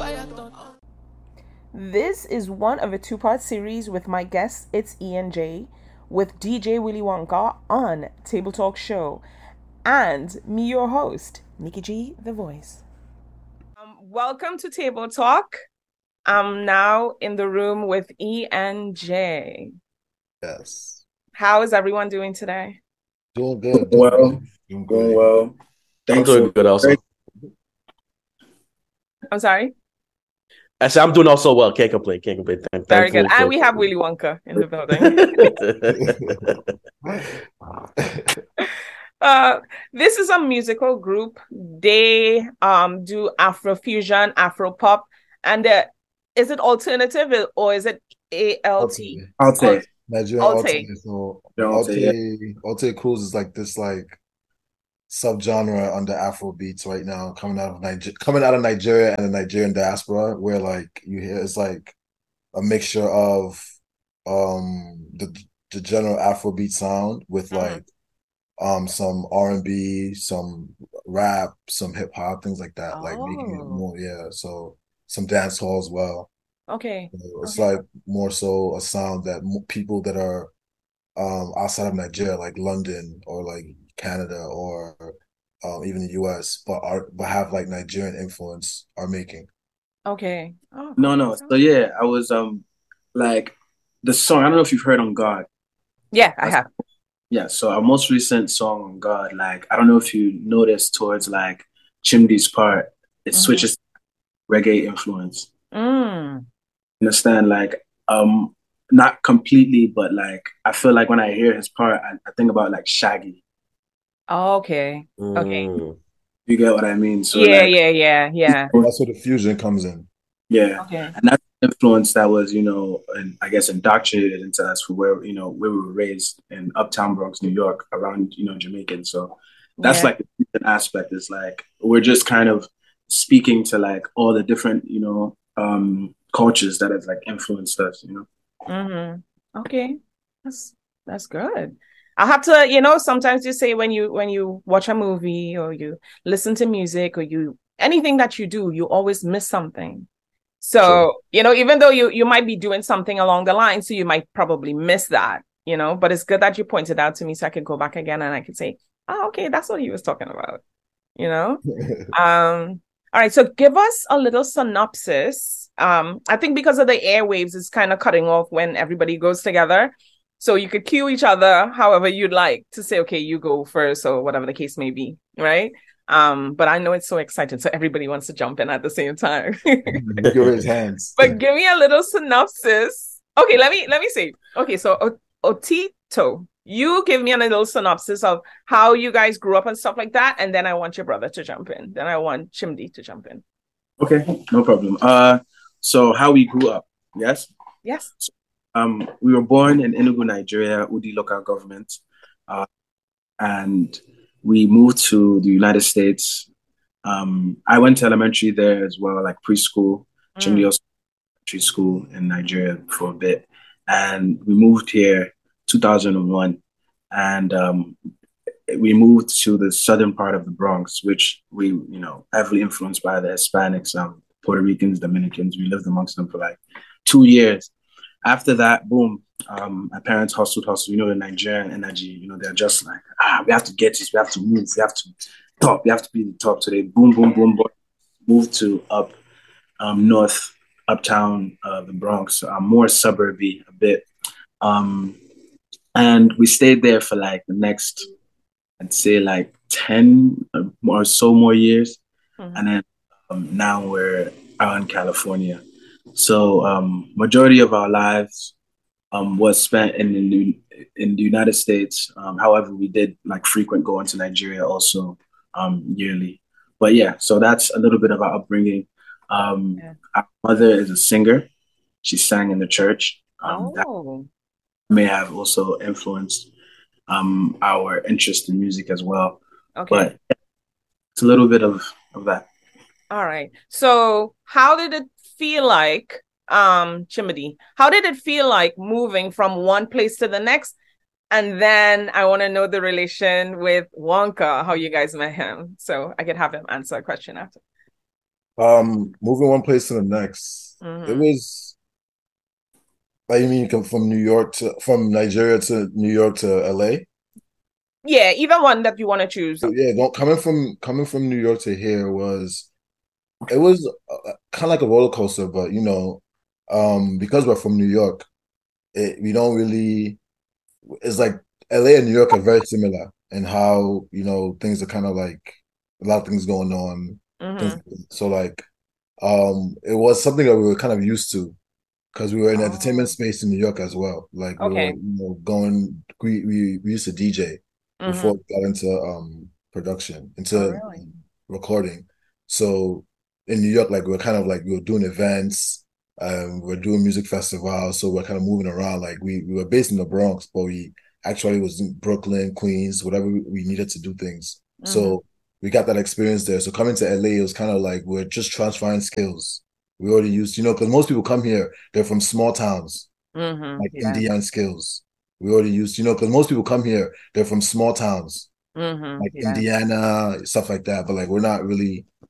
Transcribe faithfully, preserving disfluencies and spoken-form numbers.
This is one of a two-part series with my guest, it's Ian J, with D J Willy Wonka on Table Talk Show, and me, your host, Nikki G, the voice. Um, welcome to Table Talk. I'm now in the room with Ian J. Yes. How is everyone doing today? Doing good. Doing well. Doing, Doing great. well. I'm doing good also. I'm sorry? I said I'm doing also well. Can't complain. Can't complain. Thank, Very good. for- And we have Willy Wonka in the building. uh, this is a musical group. They um do Afrofusion, Afropop, and uh, is it alternative or is it A L T? Alte. Nigerian Alte. Alte. So Yeah, Alte, Alte, Alte Cruise is like this like subgenre under Afro beats right now, coming out of Niger coming out of Nigeria and the Nigerian diaspora, where like you hear it's like a mixture of um the the general Afro beat sound with Mhm. like um some R and B, some rap, some hip hop, things like that, like making it Oh. more, yeah. So some dance hall as well. Okay. So it's Okay. like more so a sound that mo- people that are um outside of Nigeria, like London or like Canada or um, even the U S, but are but have like Nigerian influence are making. Okay. Oh, No, cool. no. So yeah, I was um like the song. I don't know if you've heard on God. Yeah, I That's- have. Yeah. So our most recent song on God, like I don't know if you noticed towards like Chimdi's part, it Mhm. switches to reggae influence. Mm. Understand? Like um not completely, but like I feel like when I hear his part, I, I think about like Shaggy. Okay. Okay. Mm. You get what I mean? So Yeah, like yeah, yeah, yeah. That's where the fusion comes in. yeah. Okay. And that's the influence that was, you know, and I guess indoctrinated into us for where, you know, where we were raised in Uptown Bronx, New York, around, you know, Jamaican. So that's Yeah. like the different aspect is like we're just kind of speaking to like all the different, you know, um cultures that have like influenced us, you know. Mm-hmm. Okay. That's that's good. I'll have to, you know, sometimes you say when you when you watch a movie or you listen to music or you anything that you do, you always miss something. So, Sure. you know, even though you you might be doing something along the line, so you might probably miss that, you know, but it's good that you pointed out to me so I could go back again and I could say, oh, okay, that's what he was talking about, you know? Um, all right, so give us a little synopsis. Um, I think because of the airwaves, it's kind of cutting off when everybody goes together. So you could cue each other however you'd like to say, okay, you go first or whatever the case may be, right? Um, but I know it's so exciting, so everybody wants to jump in at the same time. Look at his hands. But give me a little synopsis. Okay, let me let me see. Okay, so o- Otito, you give me a little synopsis of how you guys grew up and stuff like that, and then I want your brother to jump in. Then I want Chimdi to jump in. Okay, no problem. Uh so how we grew up, yes? Yes. Um, we were born in Enugu, Nigeria, Udi local government, uh, and we moved to the United States. Um, I went to elementary there as well, like preschool, Chimdi Mm. also elementary school in Nigeria for a bit, and we moved here two thousand one, and um, we moved to the southern part of the Bronx, which we, you know, heavily influenced by the Hispanics, um, Puerto Ricans, Dominicans. We lived amongst them for like two years. After that, boom, um, my parents hustled, hustled. You know, the Nigerian energy, you know, they're just like, ah, we have to get this, we have to move, we have to top, we have to be the top. So they boom, boom, boom, boom, moved to up um, north, uptown, uh, the Bronx, uh, more suburby a bit. Um, and we stayed there for like the next, I'd say like ten or so more years. Mhm. And then um, now we're out in California. So um, majority of our lives um, was spent in the in the United States. Um, however, we did like frequent going to Nigeria also um, yearly. But yeah, so that's a little bit of our upbringing. Um, Yeah. our mother is a singer. She sang in the church. Um, that Oh, may have also influenced um, our interest in music as well. okay. But it's a little bit of, of that. All right. So how did it feel like, um, Chimidi, how did it feel like moving from one place to the next? And then I want to know the relation with Wonka, how you guys met him. So I could have him answer a question after. Um, moving one place to the next. It Mm-hmm. was like you mean come from New York to from Nigeria to New York to L A? Yeah, either one that you want to choose. Yeah, don't, coming from coming from New York to here was it was uh, kind of like a roller coaster, but you know, um, because we're from New York, it, we don't really. It's like L A and New York are very similar in how you know things are kind of like a lot of things going on. Things Mm-hmm. so like um, it was something that we were kind of used to because we were in the entertainment Oh, space in New York as well. Like we were, okay. you know, going. We we, we used to D J before Mm-hmm. we got into um production, Oh, into really? recording. So in New York, like we are kind of like we were doing events, um, we are doing music festivals, so we're kind of moving around. Like we we were based in the Bronx, but we actually was in Brooklyn, Queens, whatever we, we needed to do things. Mm-hmm. So we got that experience there. So coming to L A, it was kind of like we're just transferring skills. We already used, you know, because most people come here, they're from small towns, Mm-hmm. like Yeah. Indian skills. We already used, you know, because most people come here, they're from small towns Mm-hmm. like Yeah. Indiana, stuff like that. But like we're not really